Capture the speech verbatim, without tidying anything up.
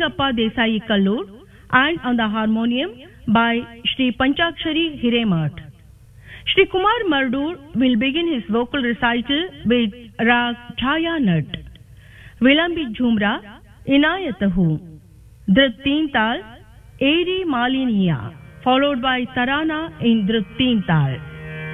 Narasimhappa Desai Kallur, and on the harmonium by Shri Panchakshari Hiremath. Shri Kumar Mardur will begin his vocal recital with Rag Chaya Nat, Vilambit Jhumra, Inayatahu, Dhrit Teen Tal, Eri Maliniya, followed by Tarana in Dhrit Teen Tal.